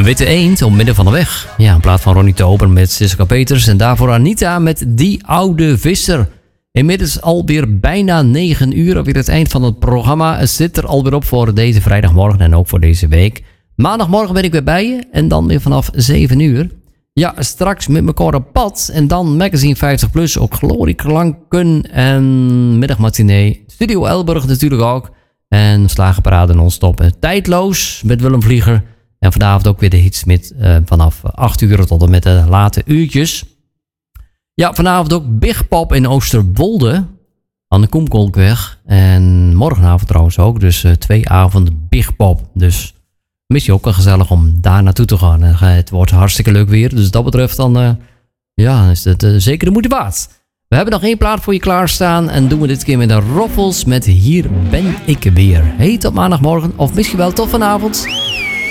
Een witte eend op midden van de weg. Ja, in plaats van Ronnie Tober met Siska Peters. En daarvoor Anita met Die Oude Visser. Inmiddels alweer bijna 9 uur. Alweer het eind van het programma. Het zit er alweer op voor deze vrijdagmorgen en ook voor deze week. Maandagmorgen ben ik weer bij je. En dan weer vanaf 7 uur. Ja, straks met elkaar op pad. En dan Magazine 50 Plus. Ook Glorie Klanken en Middagmatinee. Studio Elburg natuurlijk ook. En Slagenparade non-stop. Tijdloos met Willem Vlieger. En vanavond ook weer de hits met vanaf 8 uur tot en met de late uurtjes. Ja, vanavond ook Big Pop in Oosterwolde. Aan de Koemkolkweg. En morgenavond trouwens ook. Dus 2 avonden Big Pop. Dus mis je ook wel gezellig om daar naartoe te gaan. En het wordt hartstikke leuk weer. Dus dat betreft dan is het zeker de moeite waard. We hebben nog 1 plaat voor je klaarstaan. En doen we dit keer met de Roffels met Hier ben ik weer. Heet op maandagmorgen. Of misschien wel tot vanavond.